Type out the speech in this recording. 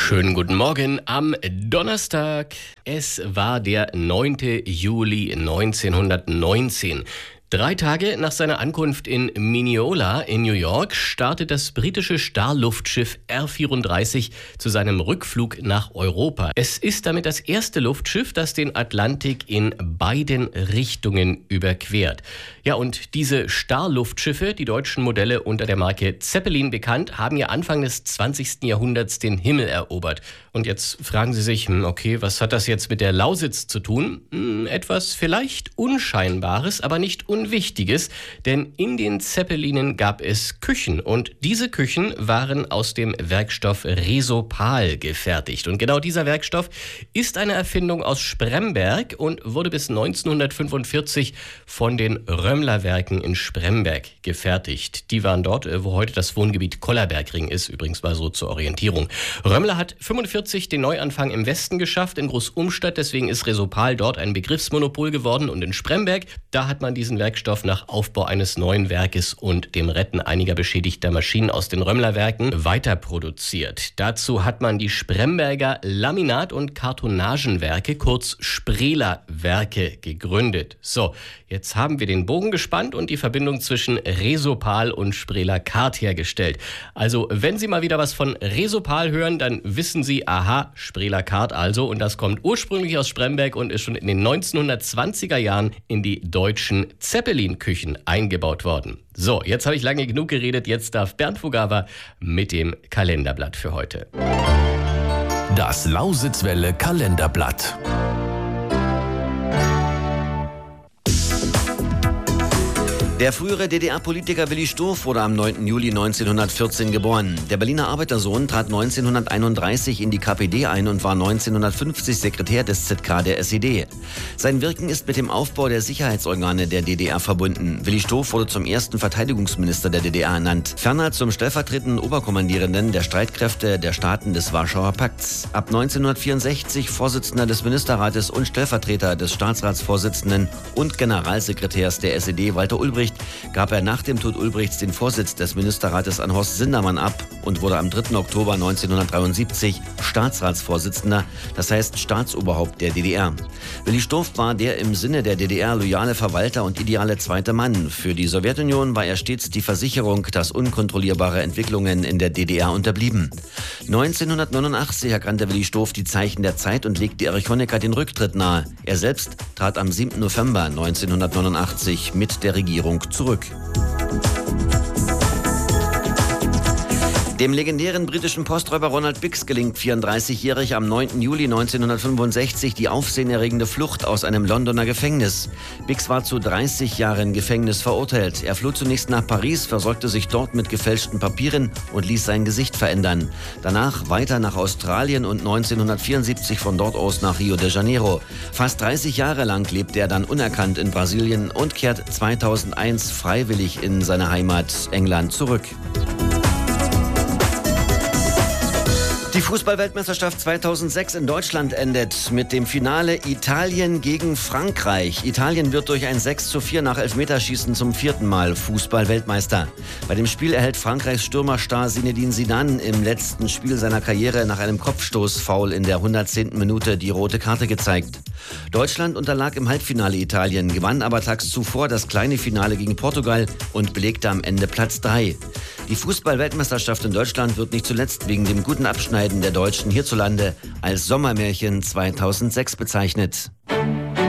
Schönen guten Morgen am Donnerstag. Es war der 9. Juli 1919. 3 Tage nach seiner Ankunft in Mineola in New York startet das britische Starluftschiff R-34 zu seinem Rückflug nach Europa. Es ist damit das erste Luftschiff, das den Atlantik in beiden Richtungen überquert. Ja, und diese Starluftschiffe, die deutschen Modelle unter der Marke Zeppelin bekannt, haben ja Anfang des 20. Jahrhunderts den Himmel erobert. Und jetzt fragen Sie sich, okay, was hat das jetzt mit der Lausitz zu tun? Etwas vielleicht Unscheinbares, aber nicht Unwichtiges, denn in den Zeppelinen gab es Küchen und diese Küchen waren aus dem Werkstoff Resopal gefertigt. Und genau dieser Werkstoff ist eine Erfindung aus Spremberg und wurde bis 1945 von den Römmler-Werken in Spremberg gefertigt. Die waren dort, wo heute das Wohngebiet Kollerbergring ist, übrigens mal so zur Orientierung. Römmler hat 45 den Neuanfang im Westen geschafft, in Großumstadt, deswegen ist Resopal dort ein Begriffsmonopol geworden und in Spremberg, da hat man diesen Werkstoff nach Aufbau eines neuen Werkes und dem Retten einiger beschädigter Maschinen aus den Römmler-Werken weiter produziert. Dazu hat man die Spremberger Laminat- und Kartonagenwerke, kurz Spreler-Werke, gegründet. So, jetzt haben wir den Bogen gespannt und die Verbindung zwischen Resopal und Spreler Kart hergestellt. Also, wenn Sie mal wieder was von Resopal hören, dann wissen Sie, aha, Spreler Kart also. Und das kommt ursprünglich aus Spremberg und ist schon in den 1920er Jahren in die deutschen Zeppelin-Küchen eingebaut worden. So, jetzt habe ich lange genug geredet. Jetzt darf Bernd Fugava mit dem Kalenderblatt für heute. Das Lausitzwelle Kalenderblatt. Der frühere DDR-Politiker Willi Stoph wurde am 9. Juli 1914 geboren. Der Berliner Arbeitersohn trat 1931 in die KPD ein und war 1950 Sekretär des ZK der SED. Sein Wirken ist mit dem Aufbau der Sicherheitsorgane der DDR verbunden. Willi Stoph wurde zum ersten Verteidigungsminister der DDR ernannt, ferner zum stellvertretenden Oberkommandierenden der Streitkräfte der Staaten des Warschauer Pakts. Ab 1964 Vorsitzender des Ministerrates und Stellvertreter des Staatsratsvorsitzenden und Generalsekretärs der SED Walter Ulbricht gab er nach dem Tod Ulbrichts den Vorsitz des Ministerrates an Horst Sindermann ab und wurde am 3. Oktober 1973 Staatsratsvorsitzender, das heißt Staatsoberhaupt der DDR. Willi Stoph war der im Sinne der DDR loyale Verwalter und ideale zweite Mann. Für die Sowjetunion war er stets die Versicherung, dass unkontrollierbare Entwicklungen in der DDR unterblieben. 1989 erkannte Willi Stoph die Zeichen der Zeit und legte Erich Honecker den Rücktritt nahe. Er selbst trat am 7. November 1989 mit der Regierung zurück. Dem legendären britischen Posträuber Ronald Biggs gelingt 34-jährig am 9. Juli 1965 die aufsehenerregende Flucht aus einem Londoner Gefängnis. Biggs war zu 30 Jahren Gefängnis verurteilt. Er floh zunächst nach Paris, versorgte sich dort mit gefälschten Papieren und ließ sein Gesicht verändern. Danach weiter nach Australien und 1974 von dort aus nach Rio de Janeiro. Fast 30 Jahre lang lebte er dann unerkannt in Brasilien und kehrt 2001 freiwillig in seine Heimat England zurück. Die Fußball-Weltmeisterschaft 2006 in Deutschland endet mit dem Finale Italien gegen Frankreich. Italien wird durch ein 6:4 nach Elfmeterschießen zum 4. Mal Fußball-Weltmeister. Bei dem Spiel erhält Frankreichs Stürmerstar Zinedine Zidane im letzten Spiel seiner Karriere nach einem Kopfstoßfoul in der 110. Minute die rote Karte gezeigt. Deutschland unterlag im Halbfinale Italien, gewann aber tags zuvor das kleine Finale gegen Portugal und belegte am Ende Platz 3. Die Fußball-Weltmeisterschaft in Deutschland wird nicht zuletzt wegen dem guten Abschneiden der Deutschen hierzulande als Sommermärchen 2006 bezeichnet.